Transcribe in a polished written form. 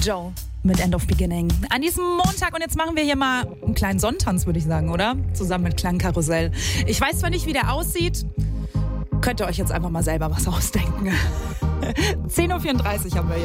Joe mit End of Beginning. An diesem Montag, und jetzt machen wir hier mal einen kleinen Sonntanz, würde ich sagen, oder? Zusammen mit Klangkarussell. Ich weiß zwar nicht, wie der aussieht, könnt ihr euch jetzt einfach mal selber was ausdenken. 10.34 Uhr haben wir hier.